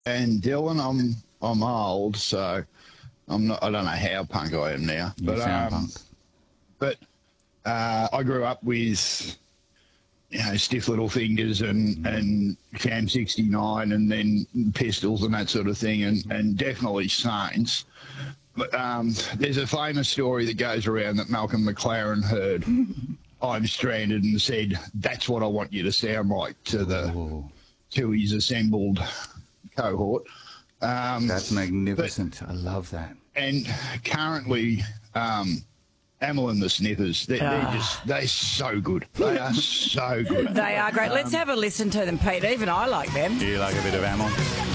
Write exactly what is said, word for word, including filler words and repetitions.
And Dylan, I'm I'm old, so I'm not. I don't know how punk I am now, You but sound um, punk. but uh, I grew up with, you know, Stiff Little Fingers and and Cam sixty-nine, and then Pistols and that sort of thing, and and definitely Saints. But um, there's a famous story that goes around that Malcolm McLaren heard. I'm Stranded and said, "That's what I want you to sound like," to the Ooh, to his assembled cohort. Um, that's magnificent. I love that. and currently, um, Amel and the Sniffers, they're, they're Ah. just, they're so good. They are so good. They are great. Let's have a listen to them, Pete. Even I like them. Do you like a bit of Amel?